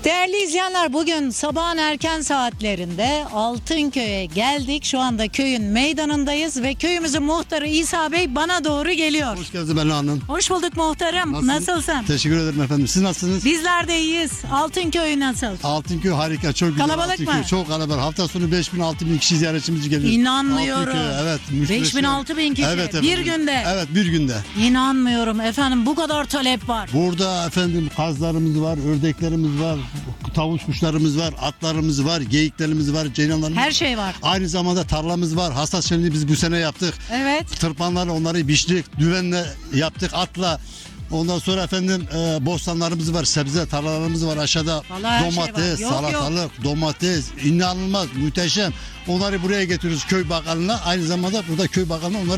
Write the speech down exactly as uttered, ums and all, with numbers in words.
Değerli izleyenler, bugün sabahın erken saatlerinde Altınköy'e geldik. Şu anda köyün meydanındayız ve köyümüzün muhtarı İsa Bey bana doğru geliyor. Hoş geldiniz Bella Hanım. Hoş bulduk muhtarım. Nasılsın? Nasılsın? Teşekkür ederim efendim. Siz nasılsınız? Bizler de iyiyiz. Altınköy nasıl? Altınköy harika, çok güzel. Kalabalık Altınköy, mı? Çok kalabalık. Hafta sonu beş bin altı bin kişi ziyaretçimiz geliyor. İnanmıyorum. Altınköy, evet. beş bin altı bin kişi Evet, bir efendim. günde. Evet, bir günde. İnanmıyorum efendim, bu kadar talep var. Burada efendim kazlarımız var, ördeklerimiz var, tavuk kuşlarımız var, atlarımız var, geyiklerimiz var, ceylanlarımız Her şey var. Aynı zamanda tarlamız var. Hasat şenliği biz bu sene yaptık. Evet. Tırpanlarla onları biçtik, düvenle yaptık, atla. Ondan sonra efendim e, bostanlarımız var, sebze tarlalarımız var aşağıda. Vallahi her şey var. Domates, Yok, salatalık, domates, inanılmaz, muhteşem. Onları buraya getiriyoruz köy bakkalına. Aynı zamanda burada köy bakkalına onları